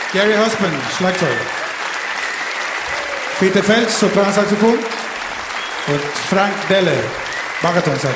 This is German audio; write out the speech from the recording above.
Gary Husband, Schlagzeug. Peter Felsch, Sopransaxophon. Und Frank Delle, Baritonsax.